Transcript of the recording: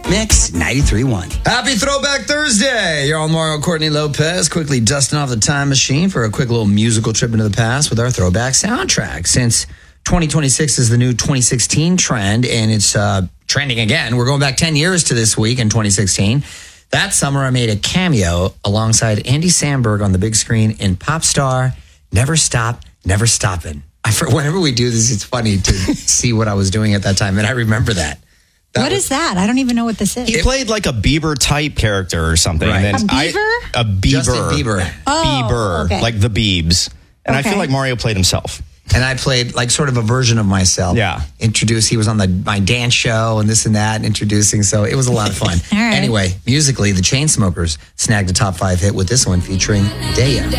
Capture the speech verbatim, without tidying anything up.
Mix ninety-three point one. Happy Throwback Thursday. You're on Mario Courtney Lopez, quickly dusting off the time machine for a quick little musical trip into the past with our throwback soundtrack. Since twenty twenty-six is the new twenty sixteen trend, and it's uh, trending again. We're going back ten years to this week in twenty sixteen. That summer, I made a cameo alongside Andy Samberg on the big screen in Pop Star, Never Stop, Never Stoppin'. I, for, whenever we do this, it's funny to see what I was doing at that time, and I remember that. That what was, is that? I don't even know what this is. He played like a Bieber type character or something. Right. And then A Beaver? I, a Bieber. Justin Bieber. Oh, Bieber. okay. Like the Biebs. And Okay. I feel like Mario played himself. And I played like sort of a version of myself. Yeah. Introduced, he was on the my dance show and this and that, and introducing. So it was a lot of fun. All right. Anyway, musically, the Chainsmokers snagged a top five hit with this one featuring Daya.